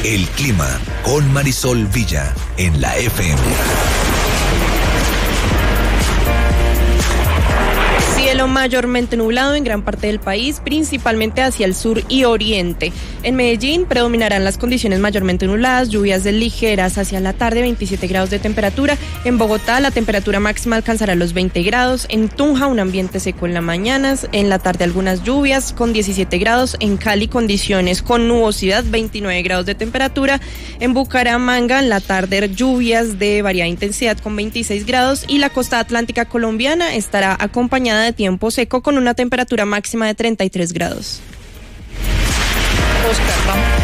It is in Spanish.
El clima con Marisol Villa en la FM. Cielo mayormente nublado en gran parte del país, principalmente hacia el sur y oriente. En Medellín predominarán las condiciones mayormente nubladas, lluvias ligeras hacia la tarde, 27 grados de temperatura. En Bogotá la temperatura máxima alcanzará los 20 grados. En Tunja un ambiente seco en la mañana, en la tarde algunas lluvias con 17 grados. En Cali condiciones con nubosidad, 29 grados de temperatura. En Bucaramanga en la tarde lluvias de variada intensidad con 26 grados. Y la costa atlántica colombiana estará acompañada de tiempo seco con una temperatura máxima de 33 grados. Oscar, vamos.